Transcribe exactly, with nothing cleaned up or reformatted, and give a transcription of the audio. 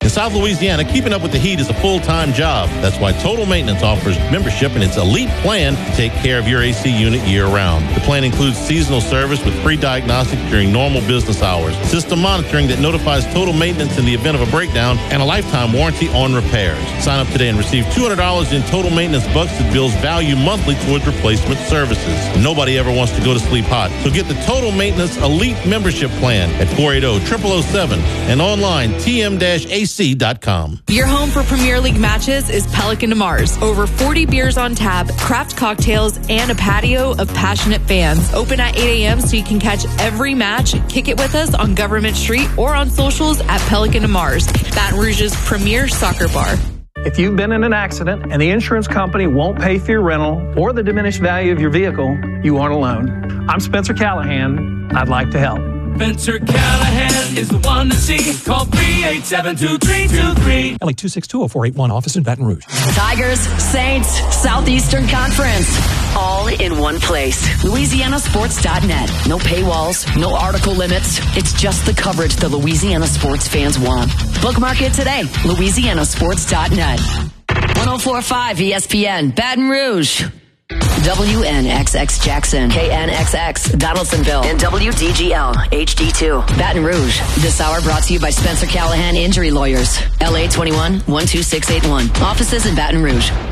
In South Louisiana, keeping up with the heat is a full-time job. That's why Total Maintenance offers membership in its elite plan to take care of your A C unit year-round. The plan includes seasonal service with free diagnostics during normal business hours, system monitoring that notifies Total Maintenance in the event of a breakdown, and a lifetime warranty on repairs. Sign up today and receive two hundred dollars in Total Maintenance bucks that bills value monthly towards replacement services. Nobody ever wants to go to sleep hot, so get the Total Maintenance Elite Membership Plan at four eight zero, zero zero zero seven and online t m dash a c dot com. Your home for Premier League matches is Pelican de Mars. Over forty beers on tap, craft cocktails, and a patio of passionate fans. Open at eight a.m. so you can catch every match. Kick it with us on Government Street or on socials at Pelican de Mars, Baton Rouge's premier soccer bar. If you've been in an accident and the insurance company won't pay for your rental or the diminished value of your vehicle, you aren't alone. I'm Spencer Callahan. I'd like to help. Spencer Callahan is the one to see. Call three eight seven, two three two three. L A two six two, oh four eight one, office in Baton Rouge. Tigers, Saints, Southeastern Conference, all in one place. Louisiana Sports dot net. No paywalls, no article limits. It's just the coverage the Louisiana sports fans want. Bookmark it today. Louisiana Sports dot net. one oh four point five E S P N, Baton Rouge. W N X X Jackson, K N X X Donaldsonville, and W D G L H D two Baton Rouge. This hour brought to you by Spencer Callahan Injury Lawyers. L A twenty-one, one two six eight one. Offices in Baton Rouge.